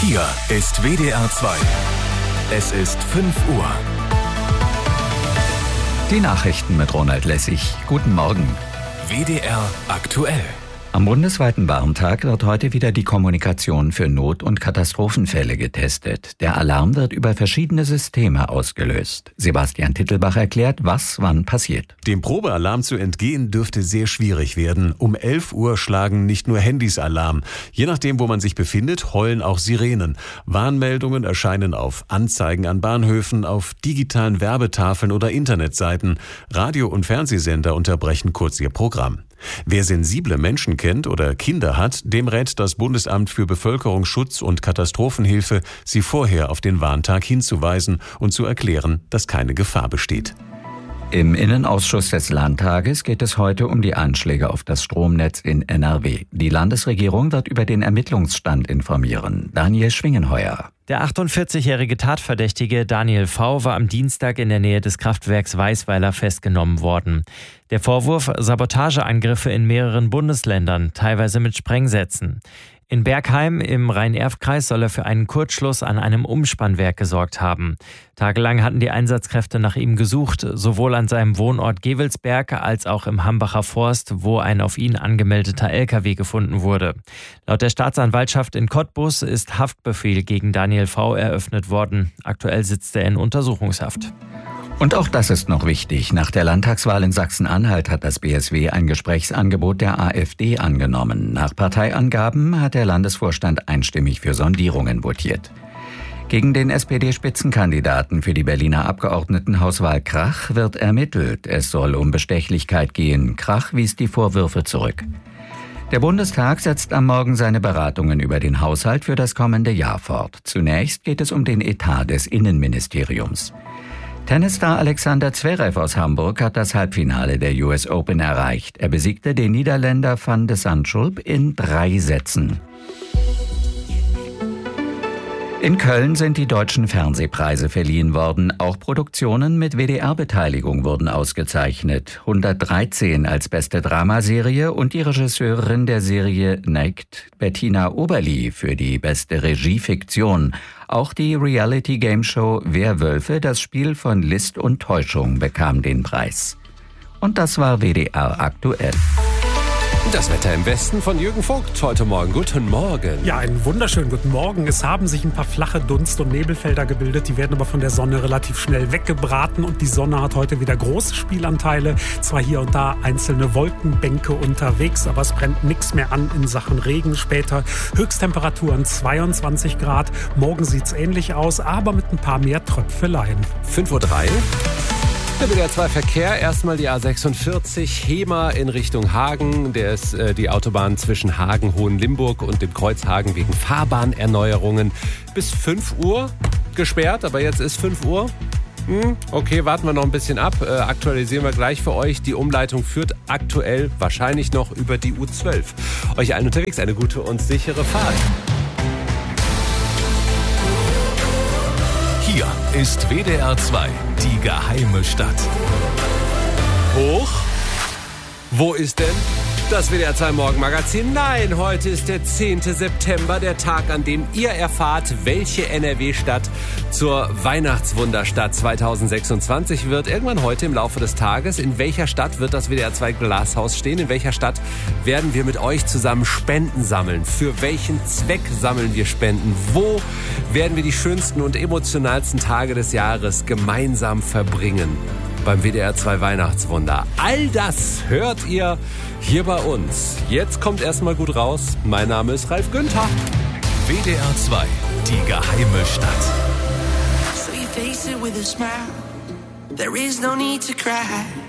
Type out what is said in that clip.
Hier ist WDR 2. Es ist 5 Uhr. Die Nachrichten mit Ronald Lessig. Guten Morgen. WDR aktuell. Am bundesweiten Warntag wird heute wieder die Kommunikation für Not- und Katastrophenfälle getestet. Der Alarm wird über verschiedene Systeme ausgelöst. Sebastian Tittelbach erklärt, was wann passiert. Dem Probealarm zu entgehen dürfte sehr schwierig werden. Um 11 Uhr schlagen nicht nur Handys Alarm. Je nachdem, wo man sich befindet, heulen auch Sirenen. Warnmeldungen erscheinen auf Anzeigen an Bahnhöfen, auf digitalen Werbetafeln oder Internetseiten. Radio- und Fernsehsender unterbrechen kurz ihr Programm. Wer sensible Menschen kennt oder Kinder hat, dem rät das Bundesamt für Bevölkerungsschutz und Katastrophenhilfe, sie vorher auf den Warntag hinzuweisen und zu erklären, dass keine Gefahr besteht. Im Innenausschuss des Landtages geht es heute um die Anschläge auf das Stromnetz in NRW. Die Landesregierung wird über den Ermittlungsstand informieren. Daniel Schwingenheuer. Der 48-jährige Tatverdächtige Daniel V. war am Dienstag in der Nähe des Kraftwerks Weißweiler festgenommen worden. Der Vorwurf: Sabotageangriffe in mehreren Bundesländern, teilweise mit Sprengsätzen. In Bergheim im Rhein-Erft-Kreis soll er für einen Kurzschluss an einem Umspannwerk gesorgt haben. Tagelang hatten die Einsatzkräfte nach ihm gesucht, sowohl an seinem Wohnort Gevelsberg als auch im Hambacher Forst, wo ein auf ihn angemeldeter LKW gefunden wurde. Laut der Staatsanwaltschaft in Cottbus ist Haftbefehl gegen Daniel V. eröffnet worden. Aktuell sitzt er in Untersuchungshaft. Und auch das ist noch wichtig. Nach der Landtagswahl in Sachsen-Anhalt hat das BSW ein Gesprächsangebot der AfD angenommen. Nach Parteiangaben hat der Landesvorstand einstimmig für Sondierungen votiert. Gegen den SPD-Spitzenkandidaten für die Berliner Abgeordnetenhauswahl Krach wird ermittelt. Es soll um Bestechlichkeit gehen. Krach wies die Vorwürfe zurück. Der Bundestag setzt am Morgen seine Beratungen über den Haushalt für das kommende Jahr fort. Zunächst geht es um den Etat des Innenministeriums. Tennisstar Alexander Zverev aus Hamburg hat das Halbfinale der US Open erreicht. Er besiegte den Niederländer Van de Zandschulp in 3 Sätzen. In Köln sind die deutschen Fernsehpreise verliehen worden. Auch Produktionen mit WDR-Beteiligung wurden ausgezeichnet. 113 als beste Dramaserie und die Regisseurin der Serie Naked, Bettina Oberli, für die beste Regiefiktion. Auch die Reality-Game-Show Werwölfe, das Spiel von List und Täuschung, bekam den Preis. Und das war WDR aktuell. Das Wetter im Westen von Jürgen Vogt heute Morgen. Guten Morgen. Ja, einen wunderschönen guten Morgen. Es haben sich ein paar flache Dunst- und Nebelfelder gebildet. Die werden aber von der Sonne relativ schnell weggebraten. Und die Sonne hat heute wieder große Spielanteile. Zwar hier und da einzelne Wolkenbänke unterwegs, aber es brennt nichts mehr an in Sachen Regen. Später Höchsttemperaturen 22 Grad. Morgen sieht es ähnlich aus, aber mit ein paar mehr Tröpfeleien. 5:03 Uhr. Der WDR 2 Verkehr, erstmal die A46 Hemer in Richtung Hagen. Der ist die Autobahn zwischen Hagen, Hohenlimburg und dem Kreuzhagen wegen Fahrbaherneuerungen bis 5 Uhr gesperrt. Aber jetzt ist 5 Uhr. Okay, warten wir noch ein bisschen ab. Aktualisieren wir gleich für euch. Die Umleitung führt aktuell wahrscheinlich noch über die U12. Euch allen unterwegs eine gute und sichere Fahrt. Hier ist WDR 2, die geheime Stadt. Hoch? Wo ist denn das WDR 2 Morgenmagazin? Nein, heute ist der 10. September, der Tag, an dem ihr erfahrt, welche NRW-Stadt zur Weihnachtswunderstadt 2026 wird. Irgendwann heute im Laufe des Tages. In welcher Stadt wird das WDR 2 Glashaus stehen? In welcher Stadt werden wir mit euch zusammen Spenden sammeln? Für welchen Zweck sammeln wir Spenden? Wo werden wir die schönsten und emotionalsten Tage des Jahres gemeinsam verbringen? Beim WDR 2 Weihnachtswunder. All das hört ihr hier bei uns. Jetzt kommt erstmal gut raus. Mein Name ist Ralf Günther. WDR 2, die geheime Stadt. So you face it with a smile. There is no need to cry.